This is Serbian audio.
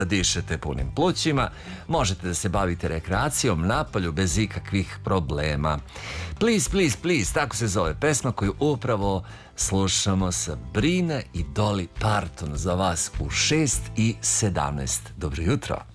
da dišete punim plućima, možete da se bavite rekreacijom napolju bez ikakvih problema. Please, please, please, tako se zove pesma koju upravo slušamo Sabrina i Dolly Parton za vas u 6:17. Dobro jutro.